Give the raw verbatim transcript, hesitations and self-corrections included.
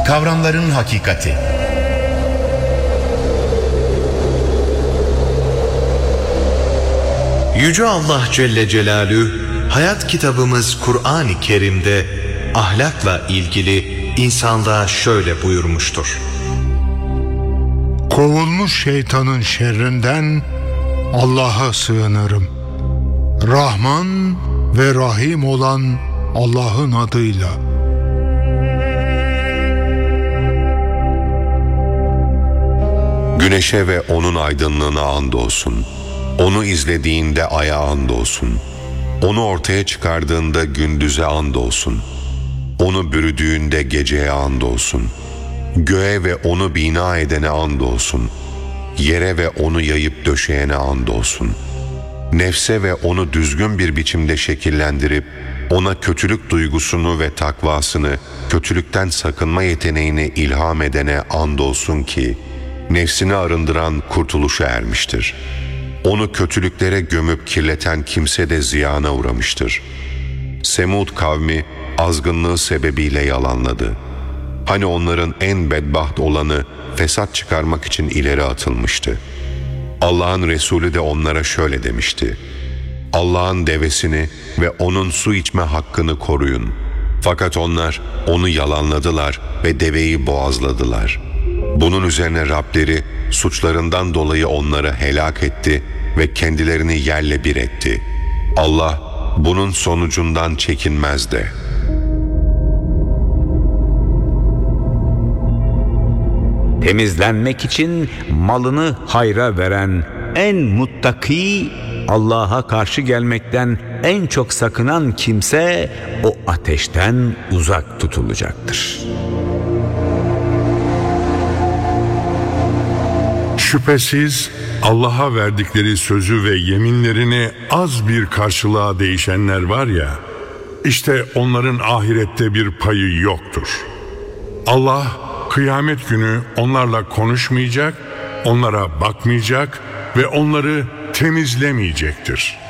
Kavramların hakikati. Yüce Allah Celle Celaluhu hayat kitabımız Kur'an-ı Kerim'de ahlakla ilgili insanlığa şöyle buyurmuştur. Kovulmuş şeytanın şerrinden Allah'a sığınırım. Rahman ve Rahim olan Allah'ın adıyla. Güneşe ve onun aydınlığına andolsun. Onu izlediğinde aya andolsun. Onu ortaya çıkardığında gündüze andolsun. Onu bürüdüğünde geceye andolsun. Göğe ve onu bina edene andolsun. Yere ve onu yayıp döşeyene andolsun. Nefse ve onu düzgün bir biçimde şekillendirip ona kötülük duygusunu ve takvasını, kötülükten sakınma yeteneğini ilham edene andolsun ki nefsini arındıran kurtuluşa ermiştir. Onu kötülüklere gömüp kirleten kimse de ziyana uğramıştır. Semud kavmi azgınlığı sebebiyle yalanladı. Hani onların en bedbaht olanı fesat çıkarmak için ileri atılmıştı. Allah'ın Resulü de onlara şöyle demişti: Allah'ın devesini ve onun su içme hakkını koruyun. Fakat onlar onu yalanladılar ve deveyi boğazladılar. Bunun üzerine Rableri suçlarından dolayı onları helak etti ve kendilerini yerle bir etti. Allah bunun sonucundan çekinmez de. Temizlenmek için malını hayra veren, en muttaki, Allah'a karşı gelmekten en çok sakınan kimse o ateşten uzak tutulacaktır. Şüphesiz Allah'a verdikleri sözü ve yeminlerini az bir karşılığa değişenler var ya, işte onların ahirette bir payı yoktur. Allah kıyamet günü onlarla konuşmayacak, onlara bakmayacak ve onları temizlemeyecektir.